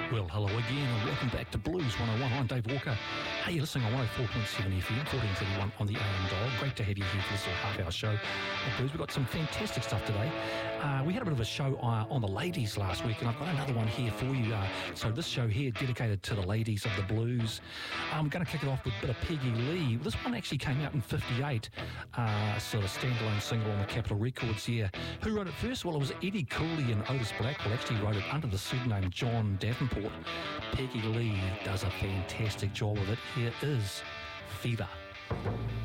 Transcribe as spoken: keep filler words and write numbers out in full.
Well, hello again and welcome back to Blues one oh one. I'm Dave Walker. Hey, you're listening on one oh four point seven F M, fourteen thirty-one on the A M dial. Great to have you here for this little half-hour show of Blues. We've got some fantastic stuff today. Uh, we had a bit of a show uh, on the ladies last week, and I've got another one here for you. Uh, so this show here dedicated to the ladies of the blues. I'm going to kick it off with a bit of Peggy Lee. This one actually came out in fifty-eight, uh, sort of standalone single on the Capitol Records here. Who wrote it first? Well, it was Eddie Cooley and Otis Blackwell actually wrote it under the pseudonym John Davenport. Peggy Lee does a fantastic job of it. Here is Fever.